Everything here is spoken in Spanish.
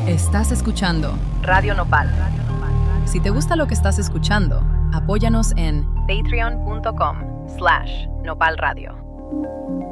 Estás escuchando Radio Nopal. Si te gusta lo que estás escuchando, apóyanos en Patreon.com/nopalradio.